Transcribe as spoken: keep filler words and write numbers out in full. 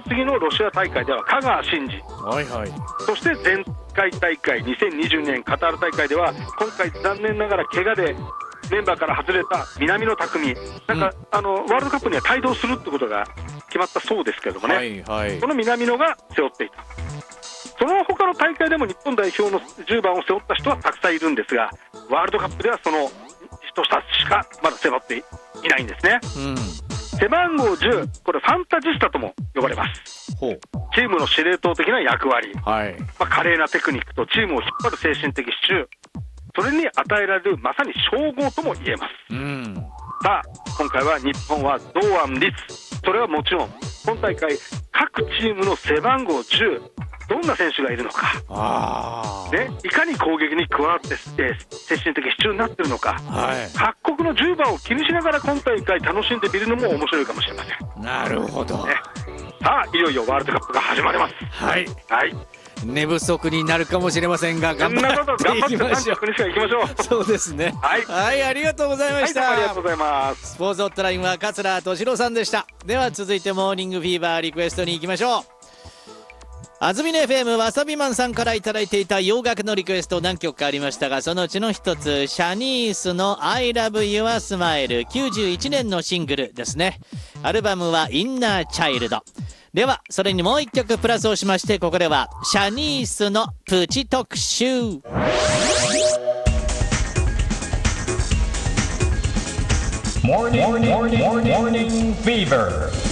次のロシア大会では香川真司、 はいはい、 そして前回大会にせんにじゅうねんカタール大会では今回残念ながら怪我でメンバーから外れた南野拓実、なんか、うん、あのワールドカップには帯同するってことが決まったそうですけれどもね、 はいはい、 この南野が背負っていた。その他の大会でも日本代表のじゅうばんを背負った人はたくさんいるんですが、ワールドカップではその人たちしかまだ背負っていないんですね、うん、背番号じゅう、これファンタジスタとも呼ばれます。ほう、チームの司令塔的な役割、はい、まあ、華麗なテクニックとチームを引っ張る精神的支柱、それに与えられるまさに称号とも言えます、うん、さあ今回は日本は堂安律、それはもちろん今大会各チームの背番号じゅう、どんな選手がいるのか、あ、ね、いかに攻撃に加わって精神的支柱になっているのか、はい、各国のじゅうばんを気にしながら今大会楽しんでみるのも面白いかもしれません。 なるほど、ね、 さあいよいよワールドカップが始まります。 はい、 はい、 寝不足になるかもしれませんが頑張っていきましょう。そうですね、はい、はい、ありがとうございました、 はい、ありがとうございます。 スポーツホットラインは桂俊郎さんでした。では続いてモーニングフィーバーリクエストに行きましょう。安住の エフエム わさびマンさんからいただいていた洋楽のリクエスト何曲かありましたが、そのうちの一つシャニースの I Love Your Smile、 きゅうじゅういちねんのシングルですね。アルバムはインナーチャイルドでは、それにもう一曲プラスをしまして、ここではシャニースのプチ特集。 モーニングフィーバー